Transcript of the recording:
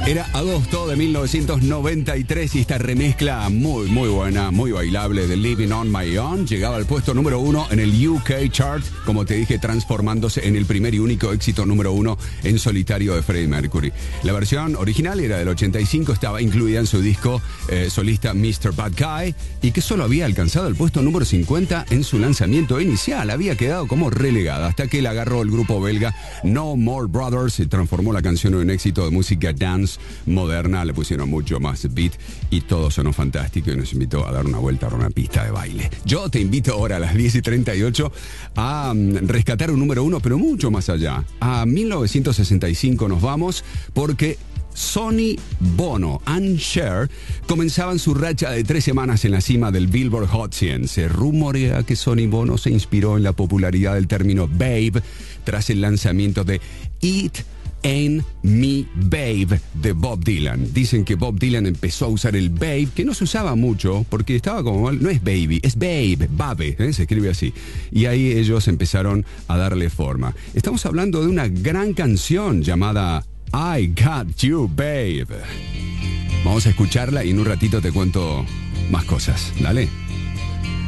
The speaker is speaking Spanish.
Era agosto de 1993 y esta remezcla muy buena, muy bailable de Living on My Own llegaba al puesto número 1 en el UK Chart, como te dije, transformándose en el primer y único éxito número 1 en solitario de Freddie Mercury. La versión original era del 85, estaba incluida en su disco solista Mr. Bad Guy y que solo había alcanzado el puesto número 50 en su lanzamiento inicial. Había quedado como relegada hasta que la agarró el grupo belga No More Brothers y transformó la canción en un éxito de música dance moderna, le pusieron mucho más beat y todo sonó fantástico y nos invitó a dar una vuelta a una pista de baile. Yo te invito ahora a las 10:38 a rescatar un número 1, pero mucho más allá. A 1965 nos vamos porque Sonny Bono and Cher comenzaban su racha de 3 semanas en la cima del Billboard Hot 100. Se rumorea que Sonny Bono se inspiró en la popularidad del término babe tras el lanzamiento de It Ain't Me Babe de Bob Dylan. Dicen que Bob Dylan empezó a usar el babe, que no se usaba mucho porque estaba como mal, no es baby, es babe, se escribe así. Y ahí ellos empezaron a darle forma. Estamos hablando de una gran canción llamada I Got You Babe. Vamos a escucharla y en un ratito te cuento más cosas. Dale.